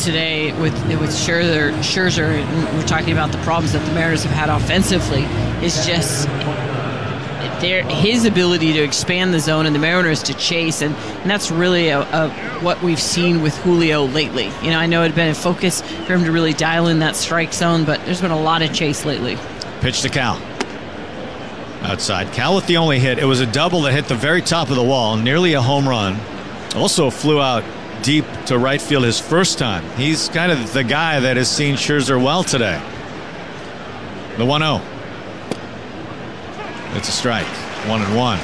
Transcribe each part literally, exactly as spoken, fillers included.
Mariners today with with Scherzer, Scherzer, and we're talking about the problems that the Mariners have had offensively, is just their, his ability to expand the zone and the Mariners to chase, and, and that's really a, a, what we've seen with Julio lately. You know, I know it had been a focus for him to really dial in that strike zone, but there's been a lot of chase lately. Pitch to Cal. Outside. Cal with the only hit. It was a double that hit the very top of the wall, nearly a home run. Also flew out deep to right field his first time. He's kind of the guy that has seen Scherzer well today. The one oh. It's a strike. One and one.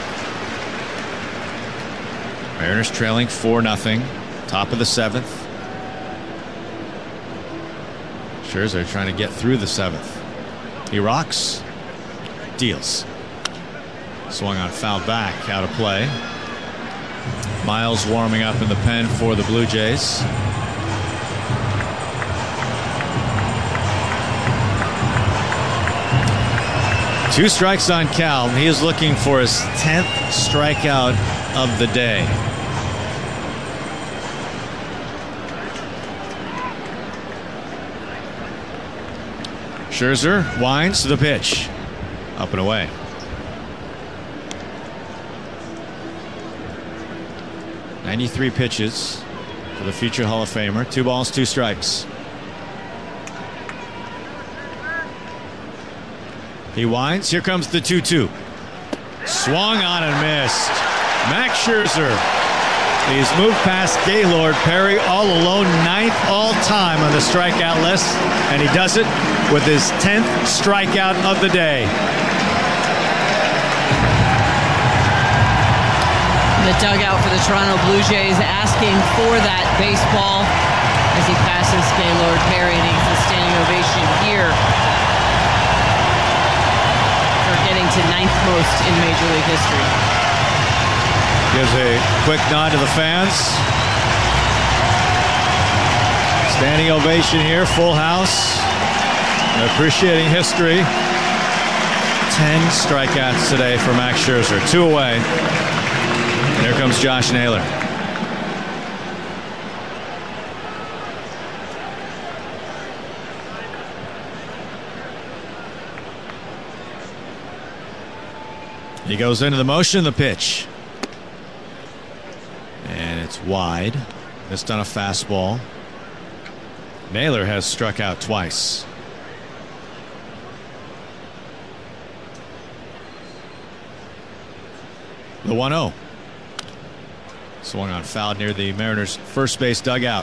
Mariners trailing four nothing. Top of the seventh. Scherzer trying to get through the seventh. He rocks. Deals. Swung on foul back. Out of play. Miles warming up in the pen for the Blue Jays. Two strikes on Cal. He is looking for his tenth strikeout of the day. Scherzer winds to the pitch. Up and away. ninety-three pitches for the future Hall of Famer. Two balls, two strikes. He winds. Here comes the two two. Swung on and missed. Max Scherzer. He's moved past Gaylord Perry all alone, ninth all time on the strikeout list, and he does it with his tenth strikeout of the day. The dugout for the Toronto Blue Jays asking for that baseball as he passes Gaylord Perry, and he gets a standing ovation here for getting to ninth most in Major League history. Gives a quick nod to the fans. Standing ovation here, full house. Appreciating history. Ten strikeouts today for Max Scherzer. Two away. And here comes Josh Naylor. He goes into the motion of the pitch. And it's wide. Missed on a fastball. Naylor has struck out twice. The one oh. Swung on foul near the Mariners' first base dugout.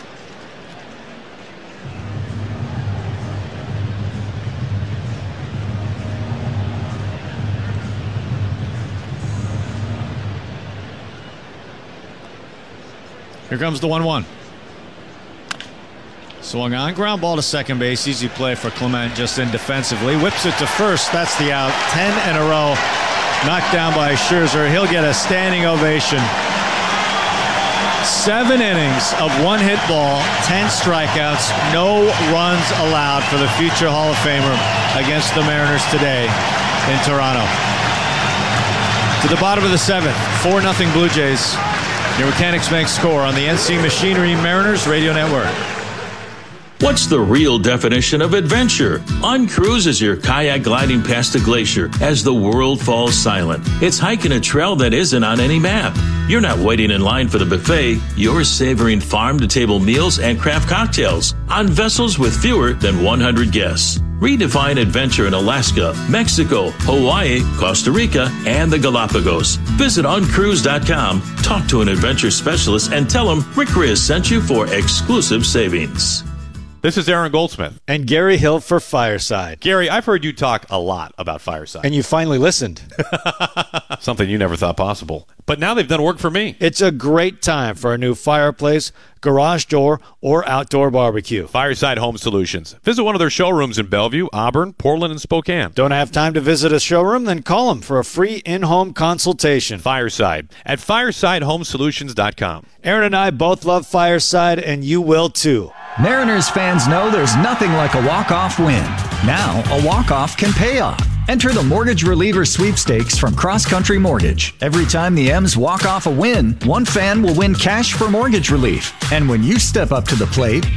Here comes the one one. Swung on, ground ball to second base. Easy play for Clement just in defensively. Whips it to first. That's the out. Ten in a row. Knocked down by Scherzer. He'll get a standing ovation. Seven innings of one hit ball, ten strikeouts, no runs allowed for the future Hall of Famer against the Mariners today in Toronto. To the bottom of the seventh, four nothing Blue Jays. Your Mechanics Bank score on the N C Machinery Mariners Radio Network. What's the real definition of adventure? Uncruise is your kayak gliding past a glacier as the world falls silent. It's hiking a trail that isn't on any map. You're not waiting in line for the buffet. You're savoring farm-to-table meals and craft cocktails on vessels with fewer than one hundred guests. Redefine adventure in Alaska, Mexico, Hawaii, Costa Rica, and the Galapagos. Visit uncruise dot com, talk to an adventure specialist, and tell them Rick Riz sent you for exclusive savings. This is Aaron Goldsmith. And Gary Hill for Fireside. Gary, I've heard you talk a lot about Fireside. And you finally listened. Something you never thought possible. But now they've done work for me. It's a great time for a new fireplace, garage door, or outdoor barbecue. Fireside Home Solutions. Visit one of their showrooms in Bellevue, Auburn, Portland, and Spokane. Don't have time to visit a showroom? Then call them for a free in-home consultation. Fireside at fireside home solutions dot com. Aaron and I both love Fireside, and you will too. Mariners fans know there's nothing like a walk-off win. Now, a walk-off can pay off. Enter the Mortgage Reliever Sweepstakes from Cross Country Mortgage. Every time the M's walk off a win, one fan will win cash for mortgage relief. And when you step up to the plate,